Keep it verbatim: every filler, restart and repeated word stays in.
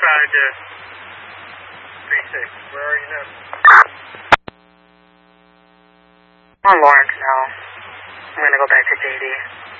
side to three six. Where are you now? I'm on Lawrence now. I'm going to go back to J D.